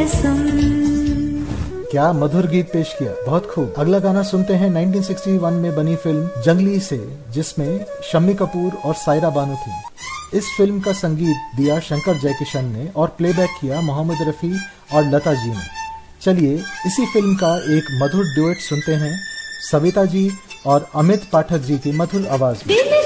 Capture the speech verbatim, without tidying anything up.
कसम। क्या मधुर गीत पेश किया, बहुत खूब। अगला गाना सुनते हैं उन्नीस सौ इकसठ में बनी फिल्म जंगली से, जिसमें शम्मी कपूर और सायरा बानो थी। इस फिल्म का संगीत दिया शंकर जयकिशन ने और प्लेबैक किया मोहम्मद रफी और लता जी ने। चलिए इसी फिल्म का एक मधुर ड्यूएट सुनते हैं सविता जी और अमित पाठक जी की मधुर आवाज में।